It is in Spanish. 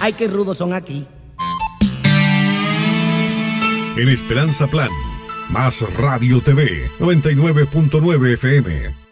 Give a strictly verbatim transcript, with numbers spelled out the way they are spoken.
Ay, qué rudos son aquí. En Esperanza Plan, Más Radio T V, noventa y nueve punto nueve F M.